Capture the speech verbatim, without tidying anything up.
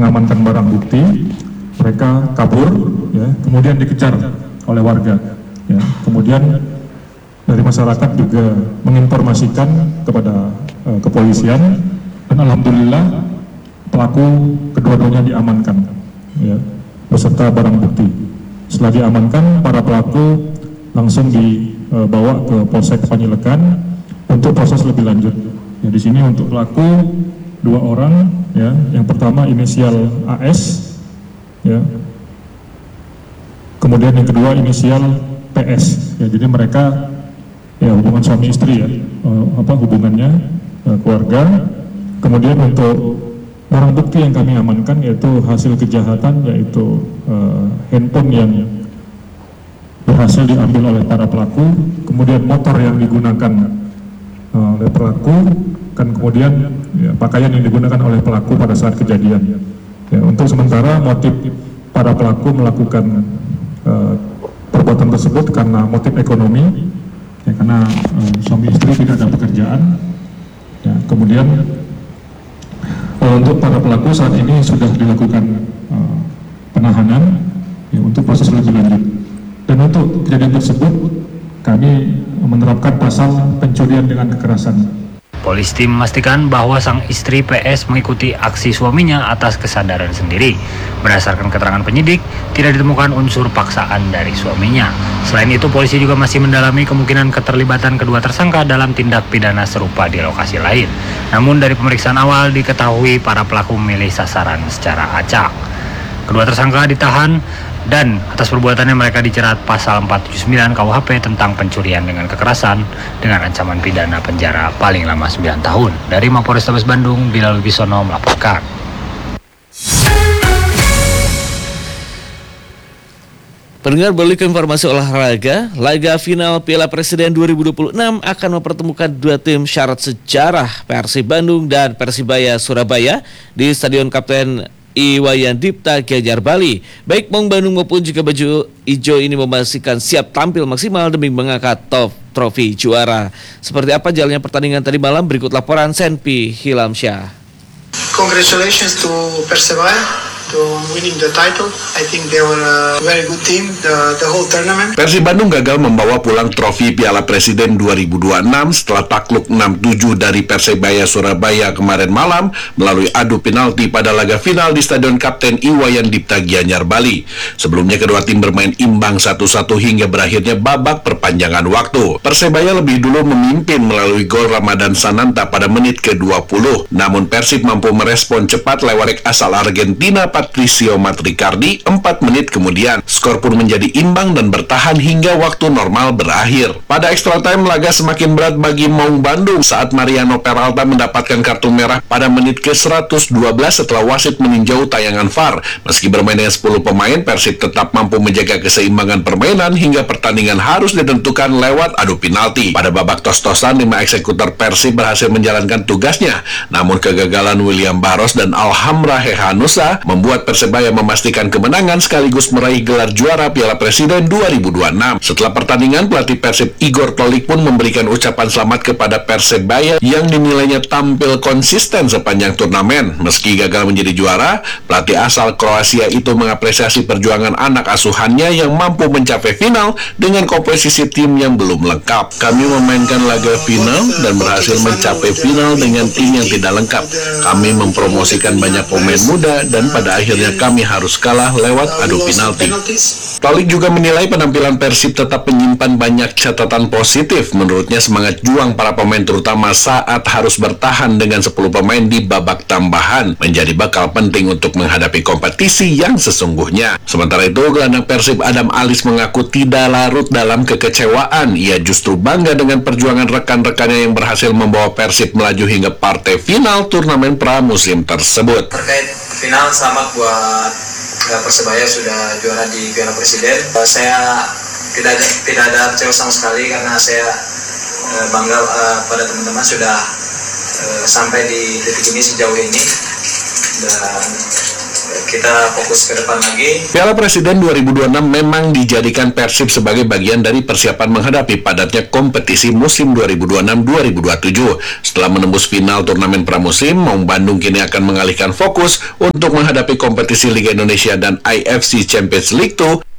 mengamankan barang bukti, mereka kabur, ya, kemudian dikejar oleh warga. Ya. Kemudian dari masyarakat juga menginformasikan kepada uh, kepolisian, dan alhamdulillah pelaku kedua-duanya diamankan, ya, beserta barang bukti. Setelah diamankan, para pelaku langsung dibawa ke Polsek Panyilekan untuk proses lebih lanjut. Ya, di sini untuk pelaku dua orang, ya, yang pertama inisial A S, ya, kemudian yang kedua inisial P S. Ya, jadi mereka ya hubungan suami istri, ya, uh, apa hubungannya uh, keluarga. Kemudian untuk barang bukti yang kami amankan yaitu hasil kejahatan, yaitu uh, handphone yang berhasil diambil oleh para pelaku, kemudian motor yang digunakan uh, oleh pelaku, dan kemudian ya, pakaian yang digunakan oleh pelaku pada saat kejadian. Ya, untuk sementara motif para pelaku melakukan uh, perbuatan tersebut karena motif ekonomi, ya, karena uh, suami istri tidak ada pekerjaan. Ya, kemudian uh, untuk para pelaku saat ini sudah dilakukan uh, penahanan, ya, untuk proses lebih lanjut. Dan untuk kejadian tersebut kami menerapkan pasal pencurian dengan kekerasan. Polisi memastikan bahwa sang istri P S mengikuti aksi suaminya atas kesadaran sendiri. Berdasarkan keterangan penyidik, tidak ditemukan unsur paksaan dari suaminya. Selain itu, polisi juga masih mendalami kemungkinan keterlibatan kedua tersangka dalam tindak pidana serupa di lokasi lain. Namun dari pemeriksaan awal diketahui para pelaku memilih sasaran secara acak. Kedua tersangka ditahan dan atas perbuatannya mereka dijerat pasal empat tujuh sembilan K U H P tentang pencurian dengan kekerasan dengan ancaman pidana penjara paling lama sembilan tahun. Dari Mapolrestabes Bandung, Bilal Wibisono melaporkan. Pendengar, beralih ke informasi olahraga. Laga final Piala Presiden dua ribu dua puluh enam akan mempertemukan dua tim syarat sejarah, Persib Bandung dan Persibaya Surabaya di Stadion Kapten Iwayan Dipta Gianyar Bali. Baik Maung Bandung maupun juga baju hijau ini memastikan siap tampil maksimal demi mengangkat top trofi juara. Seperti apa jalannya pertandingan tadi malam? Berikut laporan Senpi Hilamsyah. Congratulations to Persebaya to winning the title. I think they were a very good team the, the whole tournament. Persib Bandung gagal membawa pulang trofi Piala Presiden dua ribu dua puluh enam setelah takluk enam tujuh dari Persebaya Surabaya kemarin malam melalui adu penalti pada laga final di Stadion Kapten Iwayan Dipta Gianyar Bali. Sebelumnya kedua tim bermain imbang satu satu hingga berakhirnya babak perpanjangan waktu. Persebaya lebih dulu memimpin melalui gol Ramadan Sananta pada menit ke dua puluh. Namun Persib mampu merespon cepat lewat bek asal Argentina Patricio Matricardi empat menit kemudian. Skor pun menjadi imbang dan bertahan hingga waktu normal berakhir. Pada extra time, laga semakin berat bagi Maung Bandung saat Mariano Peralta mendapatkan kartu merah pada menit ke seratus dua belas setelah wasit meninjau tayangan V A R. Meski bermain dengan sepuluh pemain, Persib tetap mampu menjaga keseimbangan permainan hingga pertandingan harus ditentukan lewat adu penalti. Pada babak tos-tosan, lima eksekutor Persib berhasil menjalankan tugasnya. Namun kegagalan William Barros dan Alhamra Hehanusa membuat Persebaya memastikan kemenangan sekaligus meraih gelar juara Piala Presiden dua ribu dua puluh enam. Setelah pertandingan, pelatih Persib Igor Tolik pun memberikan ucapan selamat kepada Persebaya yang dinilainya tampil konsisten sepanjang turnamen. Meski gagal menjadi juara, pelatih asal Kroasia itu mengapresiasi perjuangan anak asuhannya yang mampu mencapai final dengan komposisi tim yang belum lengkap. Kami memainkan laga final dan berhasil mencapai final dengan tim yang tidak lengkap. Kami mempromosikan banyak pemain muda dan pada akhirnya kami harus kalah lewat adu penalti. Tolik juga menilai penampilan Persib tetap menyimpan banyak catatan positif. Menurutnya semangat juang para pemain terutama saat harus bertahan dengan sepuluh pemain di babak tambahan menjadi bakal penting untuk menghadapi kompetisi yang sesungguhnya. Sementara itu, gelandang Persib Adam Alis mengaku tidak larut dalam kekecewaan. Ia justru bangga dengan perjuangan rekan-rekannya yang berhasil membawa Persib melaju hingga partai final turnamen pramusim tersebut. Terkait final, selamat buat Persebaya sudah juara di Piala Presiden. Saya tidak ada, tidak ada kecewa sama sekali karena saya uh, bangga uh, pada teman-teman sudah uh, sampai di detik ini sejauh ini, dan uh, kita fokus ke depan lagi. Piala Presiden dua ribu dua puluh enam memang dijadikan Persib sebagai bagian dari persiapan menghadapi padatnya kompetisi musim dua ribu dua puluh enam dua ribu dua puluh tujuh. Setelah menembus final turnamen pramusim, Maung Bandung kini akan mengalihkan fokus untuk menghadapi kompetisi Liga Indonesia dan I F C Champions League dua